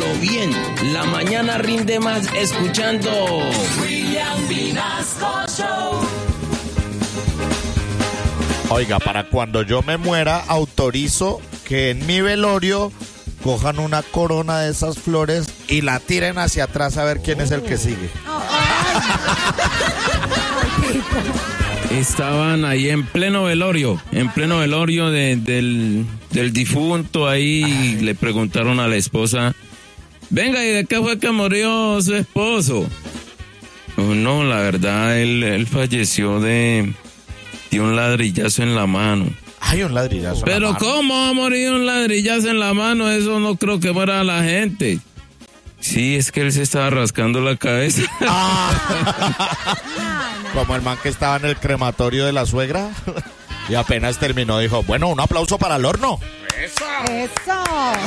lo bien. La mañana rinde más escuchando William Vinasco Show. Oiga, para cuando yo me muera, autorizo que en mi velorio cojan una corona de esas flores y la tiren hacia atrás a ver quién es el que sigue. Estaban ahí en pleno velorio del difunto ahí. Y le preguntaron a la esposa, venga, ¿y de qué fue que murió su esposo? No, la verdad, él falleció de un ladrillazo en la mano. Hay un ladrillazo. Pero ¿cómo ha morido un ladrillazo en la mano? Eso no creo que muera la gente. Sí, es que él se estaba rascando la cabeza. Como el man que estaba en el crematorio de la suegra. Y apenas terminó, dijo, bueno, un aplauso para el horno. ¡Eso!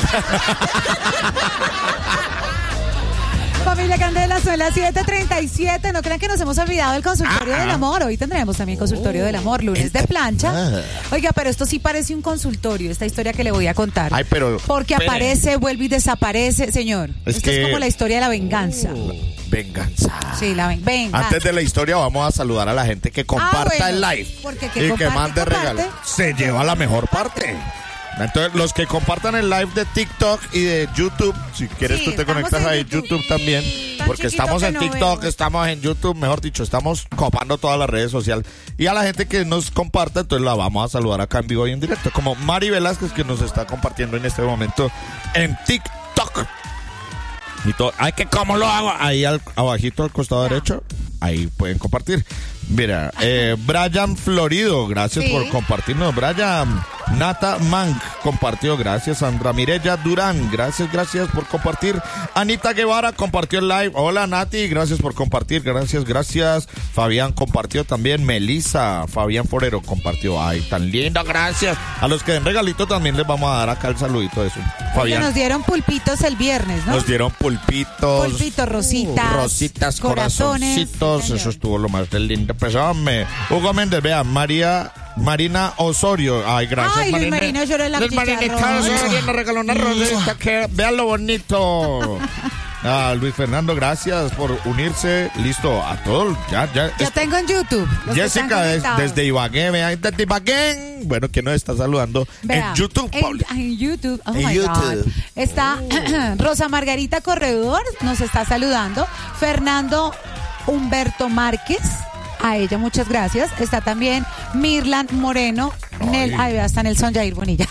Familia Candela, son las 7:37. No crean que nos hemos olvidado del consultorio del amor. Hoy tendremos también consultorio del amor, lunes de plancha. Oiga, pero esto sí parece un consultorio, esta historia que le voy a contar. Ay, pero... Porque aparece, vuelve y desaparece. Señor, esto es como la historia de la venganza. Venganza. Sí, la venganza. Antes de la historia vamos a saludar a la gente que comparta el live. Porque y que mande regalos. Se lleva la mejor parte. Entonces, los que compartan el live de TikTok y de YouTube, si quieres tú te conectas ahí YouTube también, porque estamos en TikTok, estamos en YouTube, mejor dicho, estamos copando todas las redes sociales. Y a la gente que nos comparta, entonces la vamos a saludar acá en vivo y en directo, como Mari Velázquez, que nos está compartiendo en este momento en TikTok. Y todo, ay, que cómo lo hago, ahí abajito al costado derecho, ahí pueden compartir. Mira, Brian Florido, gracias por compartirnos. Brian Nata Mank compartió, gracias. Sandra Mireya Durán, gracias por compartir. Anita Guevara compartió el live. Hola Nati, gracias por compartir, gracias. Fabián compartió también. Melissa, Fabián Forero compartió. Ay, tan lindo, gracias. A los que den regalito también les vamos a dar acá el saludito de eso. Fabián. Nos dieron pulpitos el viernes, ¿no? Nos dieron pulpitos. Pulpitos, rositas, corazoncitos. Eso estuvo lo más lindo. Pues, hombre, Hugo Méndez, vea, Marina Osorio. Ay, gracias, Ay, Marina. Marina lloró en la Marinita Osorio nos regaló una rosita que vean lo bonito. Luis Fernando, gracias por unirse. Listo, a todos. Ya tengo en YouTube. Jessica desde Ibagué, vea, desde Ibagué. Bueno, ¿quién nos está saludando? Vea, en YouTube, Pauli. En YouTube. Oh, en my YouTube. God. Está Rosa Margarita Corredor, nos está saludando. Fernando Humberto Márquez, a ella muchas gracias. Está también Mirlan Moreno. Hasta Nelson Jair Bonilla.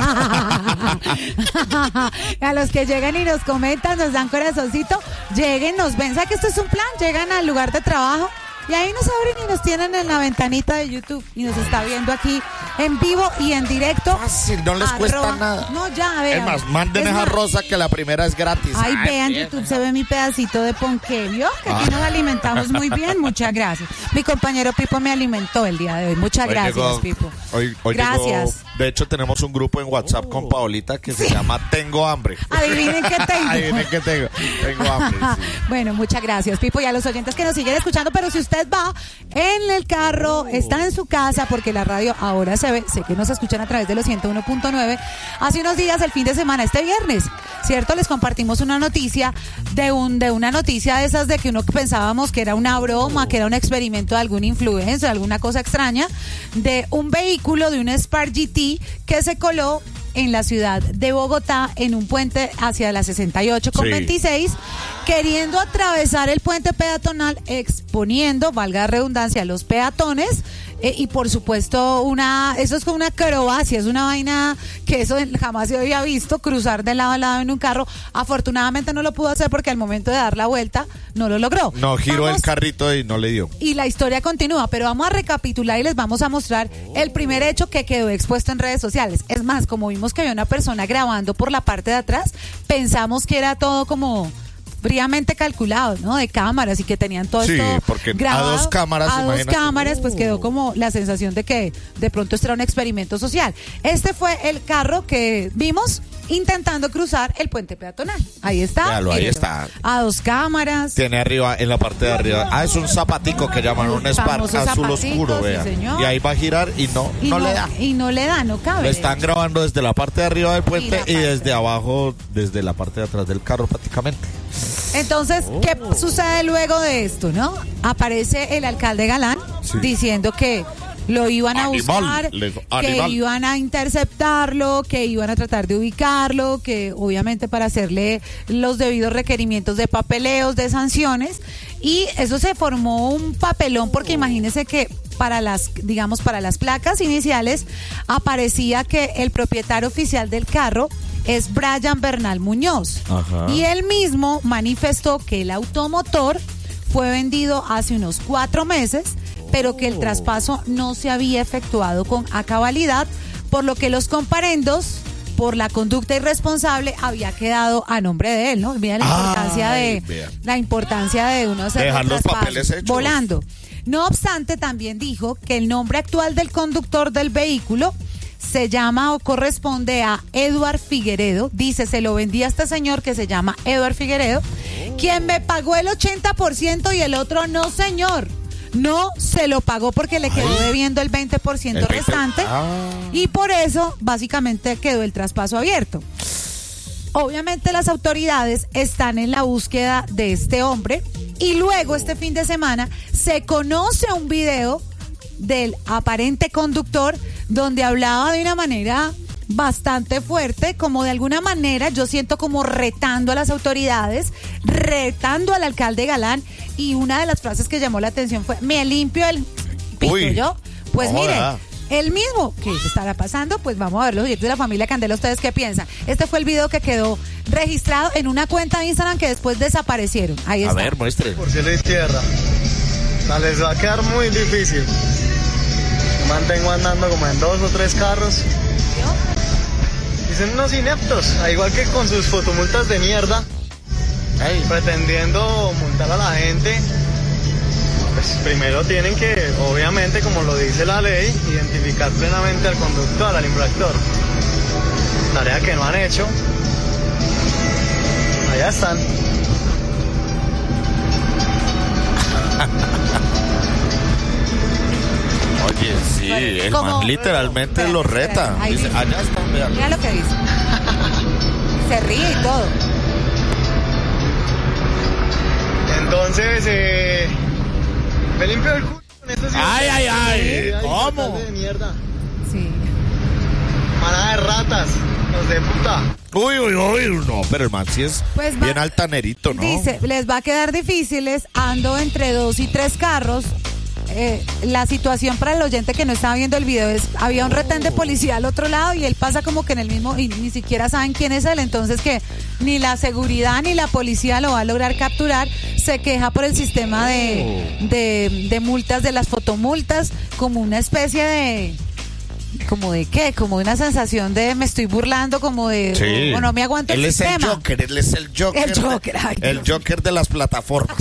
A los que llegan y nos comentan, nos dan corazoncito, lleguen, nos ven. ¿Saben que esto es un plan? Llegan al lugar de trabajo y ahí nos abren y nos tienen en la ventanita de YouTube y nos está viendo aquí en vivo y en directo. Fácil, no les cuesta nada. No, ya, vean. Es más, manden esa rosa que la primera es gratis. Ay, vean, YouTube se ve mi pedacito de ponqué, ¿vio? Que aquí nos alimentamos muy bien, muchas gracias. Mi compañero Pipo me alimentó el día de hoy. Muchas gracias, Pipo. Hoy gracias. De hecho, tenemos un grupo en WhatsApp con Paolita que se llama Tengo Hambre. Adivinen qué tengo. Adivinen qué tengo. Tengo hambre. Sí. Bueno, muchas gracias, Pipo, y a los oyentes que nos siguen escuchando. Pero si usted va en el carro, está en su casa, porque la radio ahora se ve, sé que nos escuchan a través de los 101.9. Hace unos días, el fin de semana, este viernes, ¿cierto? Les compartimos una noticia de una noticia de esas de que uno pensábamos que era una broma, que era un experimento de algún influencer, alguna cosa extraña, de un vehículo, de un Spark GT que se coló en la ciudad de Bogotá en un puente hacia la 68 con 26, queriendo atravesar el puente peatonal, exponiendo, valga la redundancia, a los peatones. Y por supuesto, eso es como una acrobacia, es una vaina que eso jamás se había visto, cruzar de lado a lado en un carro. Afortunadamente no lo pudo hacer porque al momento de dar la vuelta no lo logró. No, giró el carrito y no le dio. Y la historia continúa, pero vamos a recapitular y les vamos a mostrar el primer hecho que quedó expuesto en redes sociales. Es más, como vimos que había una persona grabando por la parte de atrás, pensamos que era todo como fríamente calculado, ¿no? De cámaras y que tenían todo esto porque grabado. A dos cámaras, pues quedó como la sensación de que de pronto esto era un experimento social. Este fue el carro que vimos intentando cruzar el puente peatonal. Ahí está. Véalo, ahí está. A 2 cámaras. Tiene arriba, en la parte de arriba. Es un zapatico que llaman un Spark azul oscuro, sí, vea. señor. Y ahí va a girar y no le da. Y no le da, no cabe. Lo están grabando desde la parte de arriba del puente y parte. desde abajo, desde la parte de atrás del carro prácticamente. Entonces, ¿qué sucede luego de esto, no? Aparece el alcalde Galán diciendo que lo iban a buscar, que iban a interceptarlo, que iban a tratar de ubicarlo, que obviamente para hacerle los debidos requerimientos de papeleos, de sanciones, y eso se formó un papelón porque imagínense que para las placas iniciales aparecía que el propietario oficial del carro es Brian Bernal Muñoz. Ajá. Y él mismo manifestó que el automotor fue vendido hace unos 4 meses, pero que el traspaso no se había efectuado con cabalidad, por lo que los comparendos por la conducta irresponsable había quedado a nombre de él, ¿no? Mira la importancia de uno dejar los papeles hechos volando. No obstante, también dijo que el nombre actual del conductor del vehículo se llama o corresponde a Eduard Figueredo. Dice, se lo vendí a este señor que se llama Eduard Figueredo, quien me pagó el 80% y el otro no, señor. No se lo pagó porque le quedó debiendo el 20% restante y por eso básicamente quedó el traspaso abierto. Obviamente las autoridades están en la búsqueda de este hombre y luego este fin de semana se conoce un video del aparente conductor donde hablaba de una manera bastante fuerte, como de alguna manera yo siento como retando a las autoridades, retando al alcalde Galán, y una de las frases que llamó la atención fue: me limpio el pito. Yo, pues mire, él mismo, ¿qué se estará pasando? Pues vamos a ver los directos de la familia Candela, ¿ustedes qué piensan? Este fue el video que quedó registrado en una cuenta de Instagram que después desaparecieron. Ahí está. A ver, muestre. Por cielo y tierra. Les va a quedar muy difícil. Mantengo andando como en 2 o 3 carros. Dicen unos ineptos, igual que con sus fotomultas de mierda, pretendiendo multar a la gente. Pues primero tienen que, obviamente, como lo dice la ley, identificar plenamente al conductor, al infractor. Tarea que no han hecho. Allá están. Oye, sí, el man literalmente lo reta. Dice, allá están, vean. Mira lo que dice. Se ríe y todo. Entonces, me limpio el culo con estos. Ay, ¿cómo? De mierda. Sí. Manada de ratas, los de puta. Uy, no, pero el man sí es pues bien altanerito, ¿no? Dice, les va a quedar difíciles, ando entre 2 y 3 carros. La situación para el oyente que no estaba viendo el video es, había un retén de policía al otro lado y él pasa como que en el mismo, y ni siquiera saben quién es él, entonces que ni la seguridad ni la policía lo va a lograr capturar. Se queja por el sistema de multas, de las fotomultas, como una especie de... ¿Como de qué? Como una sensación de me estoy burlando, como de o no me aguanto el sistema. Él es el Joker. El Joker de las plataformas.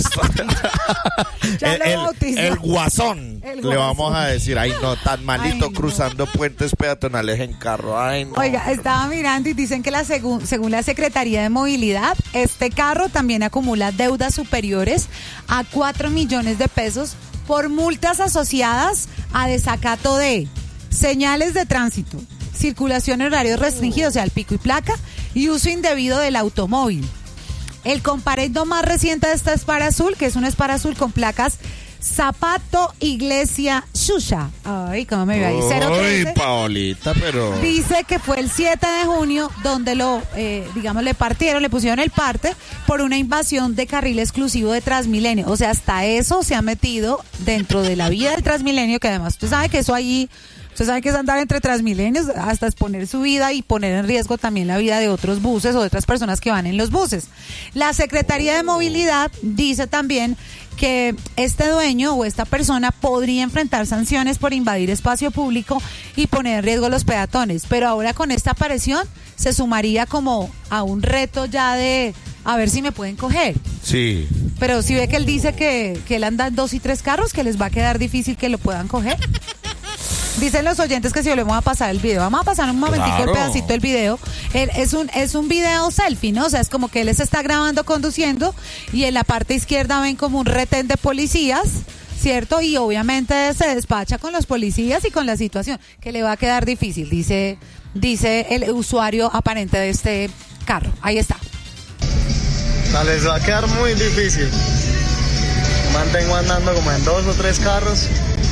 el guasón. Le vamos a decir, ay no, tan malito cruzando puentes peatonales en carro. Ay no. Oiga, estaba mirando y dicen que según la Secretaría de Movilidad, este carro también acumula deudas superiores a 4 millones de pesos por multas asociadas a desacato de señales de tránsito, circulación en horarios restringidos, o sea, el pico y placa, y uso indebido del automóvil. El comparendo más reciente de esta Spar Azul, que es una Spar Azul con placas Zapato Iglesia Xuxa. Ay, cómo me ve ahí. 013. Ay, Paolita, pero... Dice que fue el 7 de junio donde le pusieron el parte por una invasión de carril exclusivo de Transmilenio. O sea, hasta eso se ha metido dentro de la vía del Transmilenio, que además usted sabe que eso allí... Usted sabe que es andar entre Transmilenios, hasta exponer su vida y poner en riesgo también la vida de otros buses o de otras personas que van en los buses. La Secretaría de Movilidad dice también que este dueño o esta persona podría enfrentar sanciones por invadir espacio público y poner en riesgo a los peatones. Pero ahora con esta aparición se sumaría como a un reto ya de a ver si me pueden coger. Sí. Pero si ve que él dice que él anda en 2 y 3 carros, que les va a quedar difícil que lo puedan coger. Dicen los oyentes que si volvemos a pasar el video. Vamos a pasar un momentico el pedacito del video. Es un video selfie, ¿no? O sea, es como que él se está grabando conduciendo y en la parte izquierda ven como un retén de policías, ¿cierto? Y obviamente se despacha con los policías y con la situación, que le va a quedar difícil, dice el usuario aparente de este carro. Ahí está. Les va a quedar muy difícil. Mantengo andando como en 2 o 3 carros.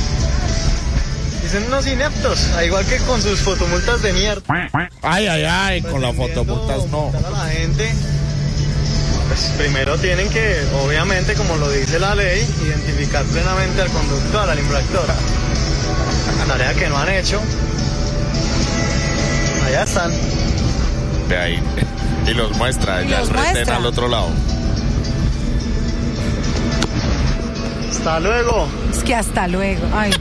Dicen unos ineptos, igual que con sus fotomultas de mierda. Ay, con las fotomultas no. A la gente, pues primero tienen que, obviamente, como lo dice la ley, identificar plenamente al conductor, al infractor. Tarea que no han hecho. Allá están. De ahí. Y los muestra, ya el retén al otro lado. Hasta luego. Es que hasta luego. Ay.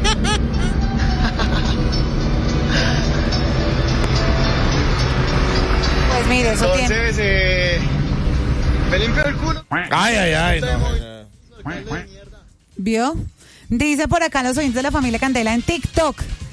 Pues mire, eso entonces, tiene. Me limpio el culo. Ay. No. ¿Vio? Dice por acá los oyentes de la familia Candela en TikTok.